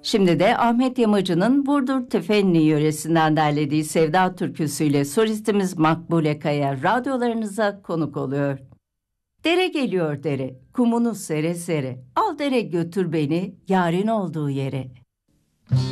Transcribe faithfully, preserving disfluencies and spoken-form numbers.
Şimdi de Ahmet Yamacı'nın Burdur Tefenli yöresinden derlediği Sevda türküsüyle solistimiz Makbule Kaya radyolarınıza konuk oluyor. Dere geliyor dere, kumunu sere sere, al dere götür beni yarın olduğu yere.